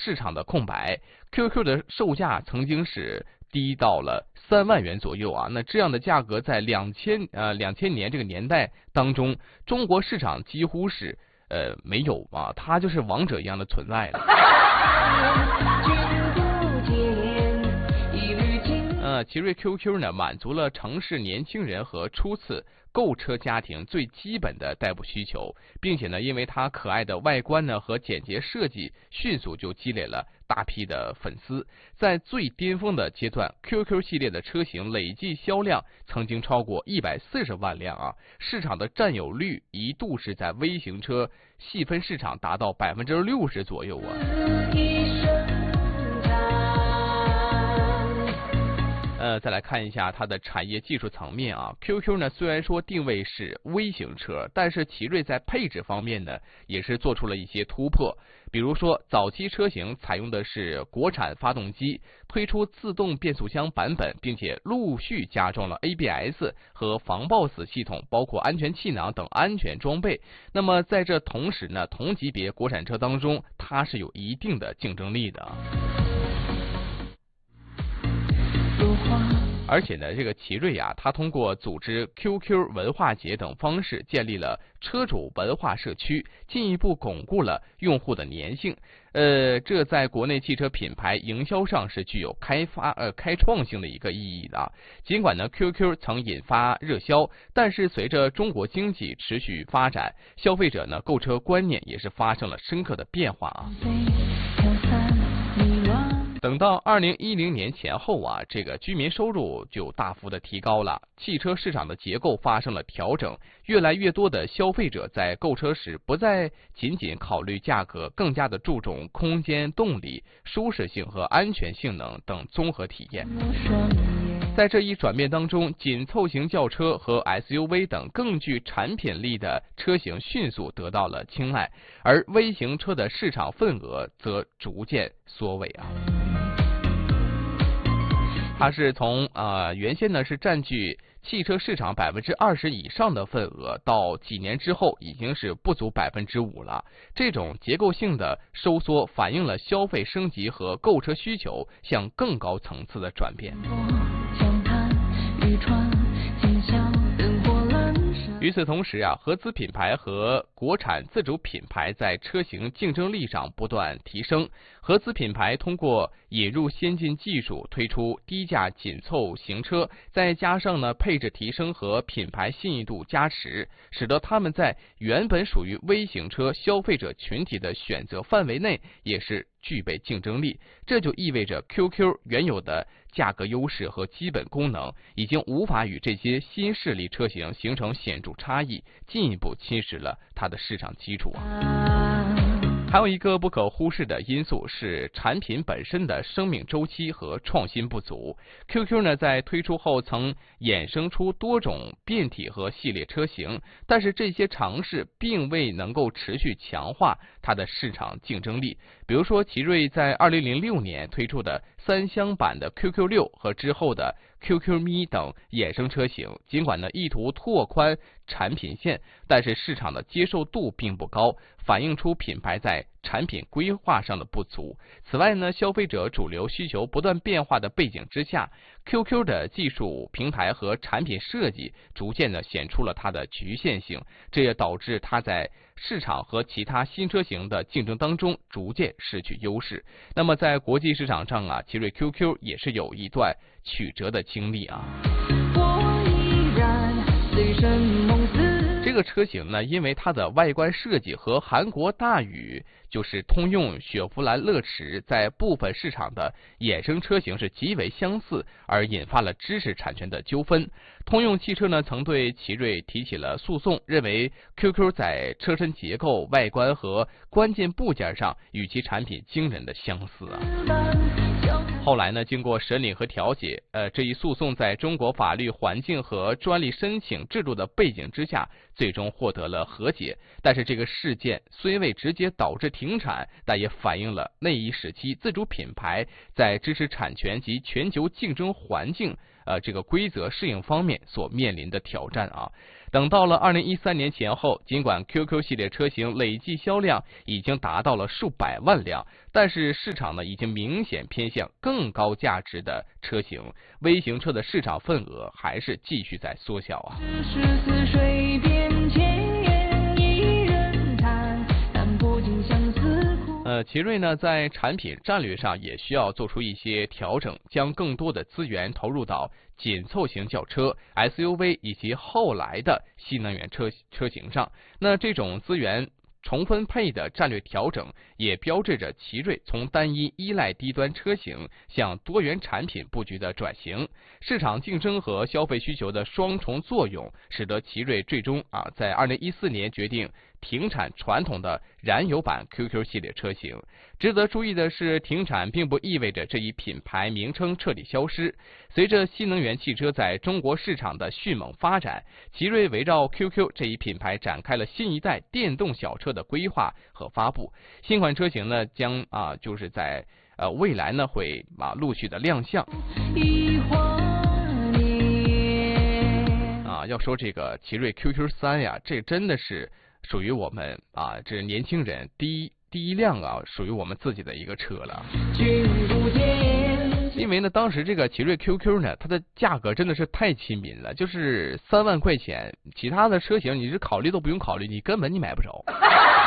市场的空白。QQ 的售价曾经是低到了3万元左右啊，那这样的价格在2000年这个年代当中，中国市场几乎是没有啊，它就是王者一样的存在了。奇瑞 QQ 呢，满足了城市年轻人和初次购车家庭最基本的代步需求，并且呢，因为它可爱的外观呢和简洁设计，迅速就积累了大批的粉丝。在最巅峰的阶段 ，QQ 系列的车型累计销量曾经超过140万辆啊，市场的占有率一度是在微型车细分市场达到60%左右啊。再来看一下它的产业技术层面啊 ，QQ 呢虽然说定位是微型车，但是奇瑞在配置方面呢也是做出了一些突破。比如说，早期车型采用的是国产发动机，推出自动变速箱版本，并且陆续加装了 ABS 和防抱死系统，包括安全气囊等安全装备。那么在这同时呢，同级别国产车当中，它是有一定的竞争力的。而且呢，这个奇瑞啊，它通过组织 QQ 文化节等方式，建立了车主文化社区，进一步巩固了用户的粘性。这在国内汽车品牌营销上是具有开创性的一个意义的。尽管呢 QQ 曾引发热销，但是随着中国经济持续发展，消费者呢购车观念也是发生了深刻的变化啊。等到2010年前后啊，这个居民收入就大幅的提高了，汽车市场的结构发生了调整，越来越多的消费者在购车时不再仅仅考虑价格，更加的注重空间、动力、舒适性和安全性能等综合体验。在这一转变当中，紧凑型轿车和 SUV 等更具产品力的车型迅速得到了青睐，而微型车的市场份额则逐渐缩尾啊。它是从原先呢是占据汽车市场20%以上的份额，到几年之后已经是不足5%了。这种结构性的收缩反映了消费升级和购车需求向更高层次的转变。与此同时啊，合资品牌和国产自主品牌在车型竞争力上不断提升。合资品牌通过引入先进技术，推出低价紧凑型车，再加上呢配置提升和品牌信誉度加持，使得他们在原本属于微型车消费者群体的选择范围内也是具备竞争力。这就意味着 QQ 原有的价格优势和基本功能已经无法与这些新势力车型形成显著差异，进一步侵蚀了它的市场基础啊。还有一个不可忽视的因素是产品本身的生命周期和创新不足。QQ 呢在推出后曾衍生出多种变体和系列车型，但是这些尝试并未能够持续强化它的市场竞争力。比如说奇瑞在2006年推出的3厢版的 QQ6 和之后的 QQ 咪等衍生车型，尽管呢意图拓宽产品线，但是市场的接受度并不高，反映出品牌在产品规划上的不足。此外呢，消费者主流需求不断变化的背景之下， QQ 的技术平台和产品设计逐渐的显出了它的局限性，这也导致它在市场和其他新车型的竞争当中逐渐失去优势。那么在国际市场上啊，奇瑞 QQ 也是有一段曲折的经历啊。这个车型呢，因为它的外观设计和韩国大宇就是通用雪佛兰乐驰在部分市场的衍生车型是极为相似，而引发了知识产权的纠纷。通用汽车呢曾对奇瑞提起了诉讼，认为 QQ 在车身结构、外观和关键部件上与其产品惊人的相似啊。后来呢，经过审理和调解，这一诉讼在中国法律环境和专利申请制度的背景之下，最终获得了和解。但是这个事件虽未直接导致停产，但也反映了那一时期自主品牌在知识产权及全球竞争环境这个规则适应方面所面临的挑战啊。等到了2013年前后，尽管 QQ 系列车型累计销量已经达到了数百万辆， 但是市场呢已经明显偏向更高价值的车型，微型车的市场份额还是继续在缩小啊。似水边千一人谈，但不尽相思苦。奇瑞呢在产品战略上也需要做出一些调整，将更多的资源投入到紧凑型轿车、SUV 以及后来的新能源车型上。那这种资源重分配的战略调整，也标志着奇瑞从单一依赖低端车型向多元产品布局的转型。市场竞争和消费需求的双重作用，使得奇瑞最终在2014年决定停产传统的燃油版 QQ 系列车型。值得注意的是，停产并不意味着这一品牌名称彻底消失。随着新能源汽车在中国市场的迅猛发展，奇瑞围绕 QQ 这一品牌展开了新一代电动小车的规划和发布。新款车型呢将就是在未来呢会陆续的亮相。要说这个奇瑞 QQ3呀，这真的是属于我们这年轻人第一辆属于我们自己的一个车了。因为呢，当时这个奇瑞 QQ 呢，它的价格真的是太亲民了，就是3万块钱，其他的车型你是考虑都不用考虑，你根本买不着。